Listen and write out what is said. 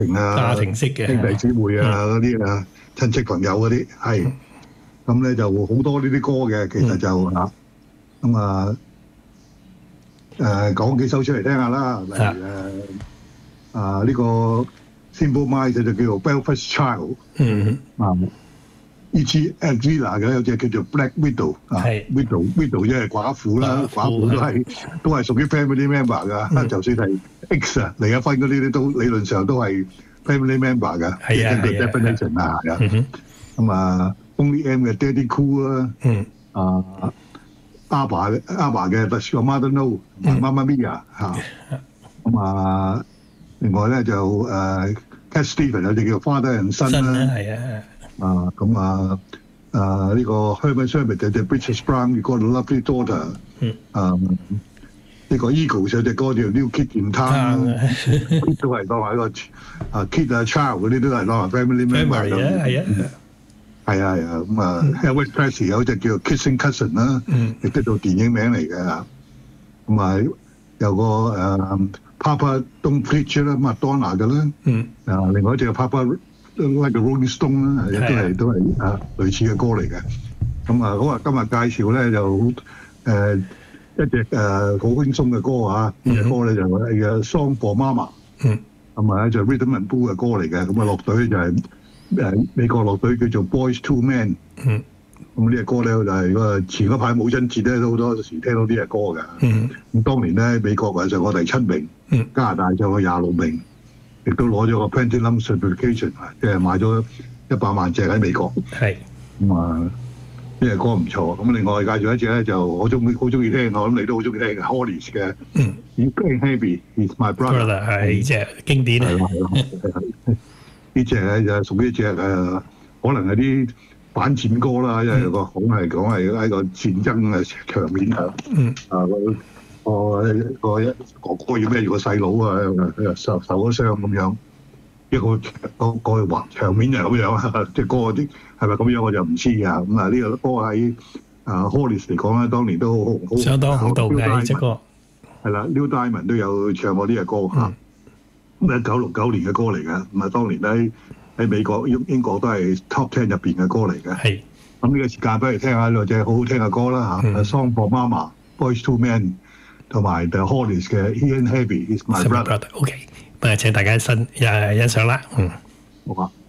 庭啊、 家庭式嘅兄弟姊妹啊嗰啲啊、親戚朋友嗰啲係。咁咧就好多呢啲歌嘅，其實就咁講幾首出嚟聽下啦。例如呢個 Simple Minds 就叫做 Belfast Child。呢支 Advila 嘅有隻叫做 Black Widow Widow 即係寡婦啦，寡婦都係屬於 family member 㗎。就算係 X 啊、離咗婚嗰啲都理論上都係 family member 㗎。 係啊， 根據 definition 啊，咁Only M 嘅 Daddy Cool 啦，阿爸嘅 Does Your Mother Know、Mamma Mia 咁另外咧就Cat Stevens 有隻叫 Father and Son 啦， 係啊。 呢個 Herman Sherman 就隻 British Brown，You Got a Lovely Daughter。呢個 Eagles 有隻歌叫 New Kid in Town，Kid 都係當係一個Kid 啊 Child 嗰啲都係當係 family member 咁。係啊，Elvis Presley 有隻叫 Kissing Cousin 啦，亦都做電影名嚟嘅。咁有個Papa Don't Preach 啦，Madonna 嘅啦。另外一隻 Papa Like a Rolling Stone 啦，都係類似嘅歌嚟嘅。咁今日介紹咧就一隻好輕鬆嘅歌啊！呢隻歌咧就係Song for Mama。就 Rhythm and Blues 嘅歌嚟嘅。咁樂隊就係美國樂隊叫做 Boyz II Men。咁呢隻歌咧就係前嗰排母親節咧都好多時聽到呢隻歌嘅。咁當年咧美國上過第7名，加拿大上過26名，亦都攞咗個 Platinum Certification， 即係賣咗100萬隻喺美國。 係呢隻歌唔錯。咁另外介紹一隻咧就我好中意聽，我諗你都好中意聽嘅 Hollies 嘅 You Ain't Heavy He's My Brother， 係呢隻經典啊！ 呢隻咧就屬於一隻可能係啲反戰歌啦，因為講係一個戰爭嘅場面個哥哥要孭住個細佬啊，受咗傷咁樣，一個場面就咁樣，即係歌啲係咪咁樣我就唔知啊。呢個歌喺Hollies 嚟講咧，當年都好相當好道嘅呢隻歌。 係啦 ，Neil Diamond 都有唱過呢隻歌嚇。1969年嘅歌嚟嘅，當年喺美國、英國都係 Top 10入邊嘅歌嚟嘅。係。咁呢個時間不如聽下兩隻好好聽嘅歌啦嚇，《Song for Mama》、《Boyz II Men》同埋 The Hollies 嘅《He Ain't Heavy He's My Brother》。 OK， 請大家欣賞啦。 好啊。